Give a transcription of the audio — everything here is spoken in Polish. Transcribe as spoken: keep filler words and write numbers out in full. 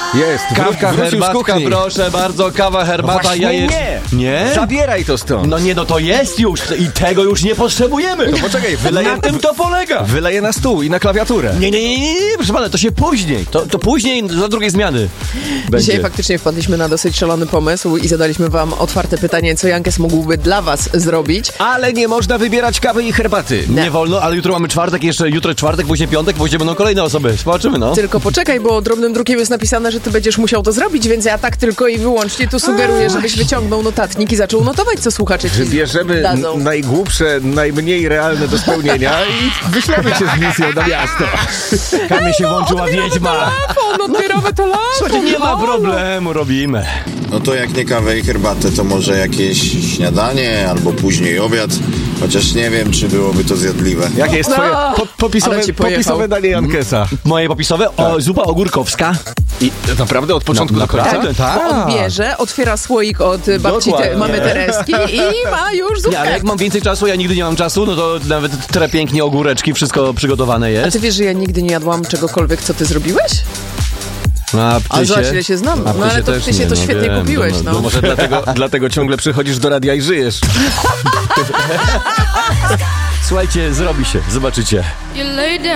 Jest, Kawa, wrócił z herbatka, kuchni. proszę bardzo, kawa, herbata, Właśnie jajec... nie. Nie? Zabieraj to stąd. No nie, no to jest już i tego już nie potrzebujemy. To poczekaj, wyleję, Na tym to polega. wyleję na stół i na klawiaturę. Nie, nie, nie, nie, nie, proszę pana, to się później. To, to później za drugiej zmiany będzie. Dzisiaj faktycznie wpadliśmy na dosyć szalony pomysł i zadaliśmy wam otwarte pytanie, co Jankes mógłby dla was zrobić. Ale nie można wybierać kawy i herbaty. Nie wolno, ale jutro mamy czwartek, jeszcze jutro czwartek, później piątek, później będą kolejne osoby. Zobaczymy, no. Tylko poczekaj, bo drobnym drukiem jest napisane, że ty będziesz musiał to zrobić, więc ja tak tylko i wyłącznie tu sugeruję, żebyś wyciągnął notatnik i zaczął notować, co słuchacze ci Wybierzemy dadzą. n- najgłupsze, najmniej realne do spełnienia i wyślemy się z misją na miasto. Kamie się włączyła wiedźma. Telefon, odbieramy telefon. Słuchajcie, nie ma problemu, robimy. No to jak nie kawę i herbatę, to może jakieś śniadanie albo później obiad. Chociaż nie wiem, czy byłoby to zjadliwe. Jakie jest twoje po, popisowe, ale ci pojechał. popisowe danie Jankesa? Moje popisowe? O, zupa ogórkowska. I naprawdę od początku No, do końca? naprawdę? Tak, Tak. bo on bierze, otwiera słoik od babci Dokładnie. te, mamy Tereski i ma już zupkę. Ja, ale jak mam więcej czasu, ja nigdy nie mam czasu, no to nawet tre pięknie ogóreczki, wszystko przygotowane A jest. ty wiesz, że ja nigdy nie jadłam czegokolwiek, co ty zrobiłeś? A A ptysie? zobacz, ile się znam. A No ale to też ty się nie, to no świetnie wiem, kupiłeś, no, no. No może dlatego, dlatego ciągle przychodzisz do radia i żyjesz. Słuchajcie, zrobi się, zobaczycie. You lay down.